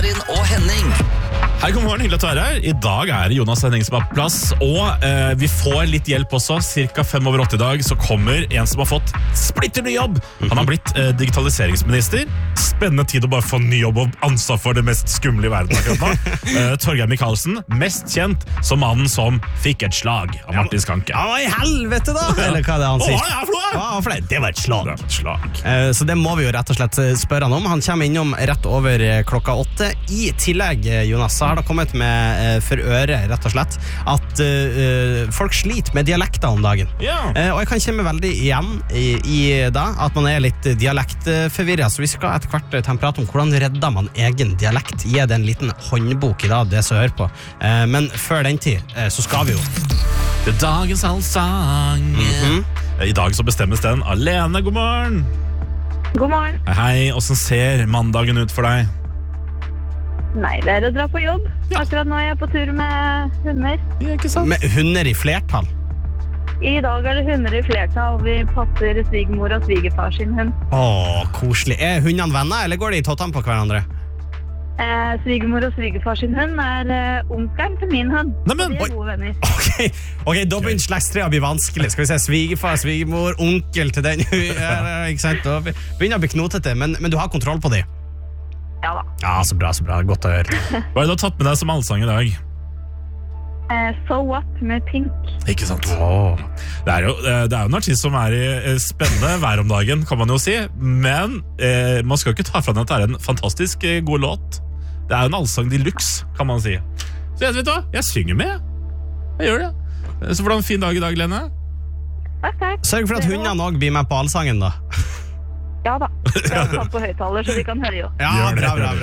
Karin og Henning. Hei, god morgen, hyggelig at du er her. I dag er det Jonas Henning som er på plass, og vi får litt hjelp også. Cirka 7:08 i dag så kommer en som har fått splitter ny jobb. Han har blitt digitaliseringsminister. Spennende tid å bare få ny jobb og ansvar for det mest skumle i verden akkurat nå. Torgeir Micaelsen, mest kjent som mannen som fikk et slag av Martin Skanke. Ja, i helvete da! Eller hva er det han sier? Hva er det for noe? Ja, for det var et slag. Det var et slag. Så det må vi jo rett og slett spørre han om. Han kommer innom rett over klokka 8. I tillegg, Jonas, så har det kommet med for øret, rett og slett, at folk sliter med dialekter om dagen. Ja. Og jeg kan kjenne meg veldig igjen i det, at man er litt dialektforvirret. Så vi skal etter hvert ta en prat om hvordan redder man egen dialekt. Gi det en liten håndbok i dag, det som hører på. Men før den tid, så skal vi jo Det er dagens allsang. I dag så bestemmes den alene. God morgen. God morgen. Hei, hvordan ser mandagen ut for deg? Nei, det er å dra på jobb. Ja. Akkurat nå er jeg på tur med hunder. Ja, ikke sant? med hunder i flertall. I dag er det hunder i flertall, og vi passer svigermor og svigerfar sin hund. Åh, koselig. Er hundene venner, eller går de i tottene på hverandre? Svigermor og svigerfar sin hund er onkelen til min hund. Neimen, De er gode venner. Ok, da begynner slektstreet å bli vanskelig. Skal vi se, svigerfar, svigermor, onkel til den. Ikke sant? Da begynner å bli knotete, men du har kontroll på de. Ja da. Ja, så bra, godt å høre. Hva er det du har tatt med deg som allsang i dag? So What med Pink. Ikke sant? Det er jo en artist som er i spennende vær om dagen, kan man jo si. Men man skal jo ikke ta fra den at det er en fantastisk god låt. Det er jo en allsang de luxe, kan man si. Så jeg vet hva, jeg synger med. Jeg gjør det. Så hvordan en fin dag i dag, Lene? Takk. Sørg for at hundene også blir med på allsangen da. Ja da. Jeg har tatt på høyttaler, så de kan høre jo. Ja, Gjør det. bra.